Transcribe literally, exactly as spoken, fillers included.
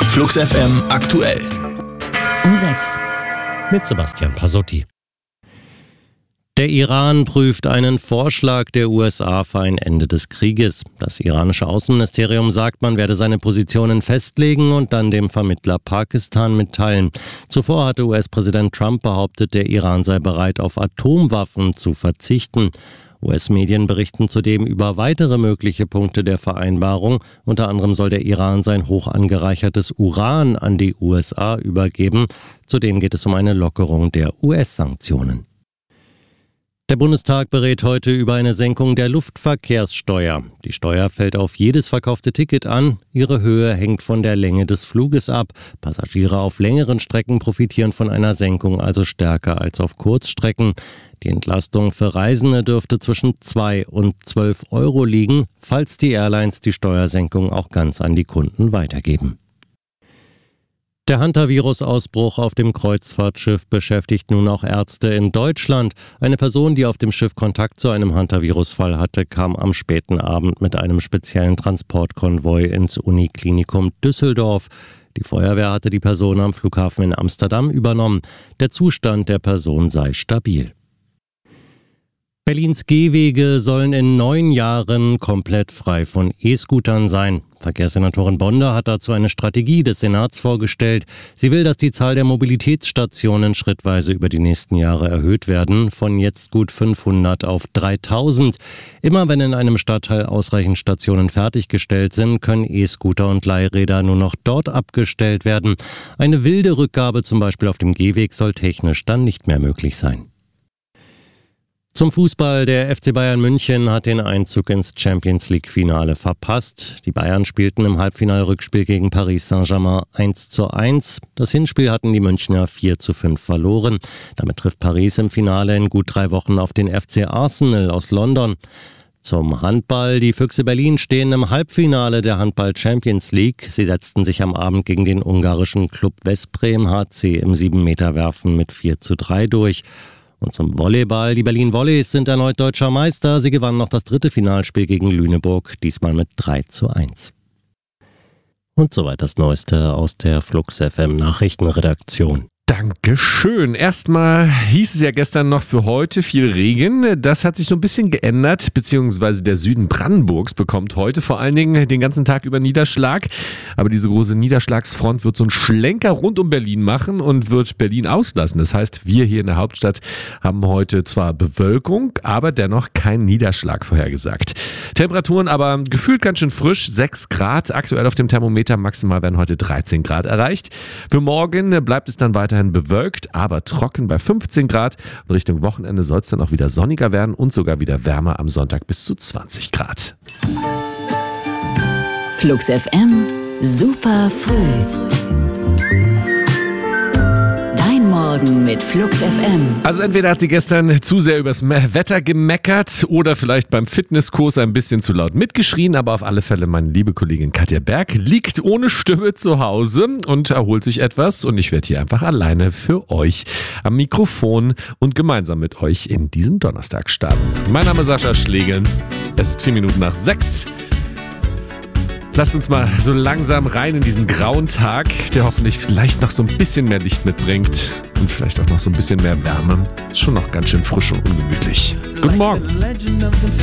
Flux F M aktuell. Um sechs. Mit Sebastian Pasotti. Der Iran prüft einen Vorschlag der U S A für ein Ende des Krieges. Das iranische Außenministerium sagt, man werde seine Positionen festlegen und dann dem Vermittler Pakistan mitteilen. Zuvor hatte U S-Präsident Trump behauptet, der Iran sei bereit, auf Atomwaffen zu verzichten. U S-Medien berichten zudem über weitere mögliche Punkte der Vereinbarung. Unter anderem soll der Iran sein hoch angereichertes Uran an die U S A übergeben. Zudem geht es um eine Lockerung der U S-Sanktionen. Der Bundestag berät heute über eine Senkung der Luftverkehrssteuer. Die Steuer fällt auf jedes verkaufte Ticket an. Ihre Höhe hängt von der Länge des Fluges ab. Passagiere auf längeren Strecken profitieren von einer Senkung also stärker als auf Kurzstrecken. Die Entlastung für Reisende dürfte zwischen zwei und zwölf Euro liegen, falls die Airlines die Steuersenkung auch ganz an die Kunden weitergeben. Der Hantavirus-Ausbruch auf dem Kreuzfahrtschiff beschäftigt nun auch Ärzte in Deutschland. Eine Person, die auf dem Schiff Kontakt zu einem Hantavirus-Fall hatte, kam am späten Abend mit einem speziellen Transportkonvoi ins Uniklinikum Düsseldorf. Die Feuerwehr hatte die Person am Flughafen in Amsterdam übernommen. Der Zustand der Person sei stabil. Berlins Gehwege sollen in neun Jahren komplett frei von E-Scootern sein. Verkehrssenatorin Bonder hat dazu eine Strategie des Senats vorgestellt. Sie will, dass die Zahl der Mobilitätsstationen schrittweise über die nächsten Jahre erhöht werden, von jetzt gut fünfhundert auf dreitausend. Immer wenn in einem Stadtteil ausreichend Stationen fertiggestellt sind, können E-Scooter und Leihräder nur noch dort abgestellt werden. Eine wilde Rückgabe zum Beispiel auf dem Gehweg soll technisch dann nicht mehr möglich sein. Zum Fußball. Der F C Bayern München hat den Einzug ins Champions-League-Finale verpasst. Die Bayern spielten im Halbfinalrückspiel gegen Paris Saint-Germain eins zu eins. Das Hinspiel hatten die Münchner vier zu fünf verloren. Damit trifft Paris im Finale in gut drei Wochen auf den F C Arsenal aus London. Zum Handball. Die Füchse Berlin stehen im Halbfinale der Handball-Champions League. Sie setzten sich am Abend gegen den ungarischen Klub Veszprém H C im sieben Meter Werfen mit vier zu drei durch. Und zum Volleyball. Die Berlin Volleys sind erneut deutscher Meister. Sie gewannen noch das dritte Finalspiel gegen Lüneburg, diesmal mit drei zu eins. Und soweit das Neueste aus der Flux F M Nachrichtenredaktion. Dankeschön. Erstmal hieß es ja gestern noch für heute viel Regen. Das hat sich so ein bisschen geändert, beziehungsweise der Süden Brandenburgs bekommt heute vor allen Dingen den ganzen Tag über Niederschlag. Aber diese große Niederschlagsfront wird so einen Schlenker rund um Berlin machen und wird Berlin auslassen. Das heißt, wir hier in der Hauptstadt haben heute zwar Bewölkung, aber dennoch kein Niederschlag vorhergesagt. Temperaturen aber gefühlt ganz schön frisch, sechs Grad. Aktuell auf dem Thermometer, maximal werden heute dreizehn Grad erreicht. Für morgen bleibt es dann weiterhin bewölkt, aber trocken bei fünfzehn Grad. Und Richtung Wochenende soll es dann auch wieder sonniger werden und sogar wieder wärmer am Sonntag bis zu zwanzig Grad. Flux F M, super früh. Dein Morgen mit Flux F M. Also entweder hat sie gestern zu sehr übers Wetter gemeckert oder vielleicht beim Fitnesskurs ein bisschen zu laut mitgeschrien, aber auf alle Fälle meine liebe Kollegin Katja Berg liegt ohne Stimme zu Hause und erholt sich etwas und ich werde hier einfach alleine für euch am Mikrofon und gemeinsam mit euch in diesen Donnerstag starten. Mein Name ist Sascha Schlegel, es ist vier Minuten nach sechs. Lasst uns mal so langsam rein in diesen grauen Tag, der hoffentlich vielleicht noch so ein bisschen mehr Licht mitbringt und vielleicht auch noch so ein bisschen mehr Wärme. Ist schon noch ganz schön frisch und ungemütlich. Guten Morgen.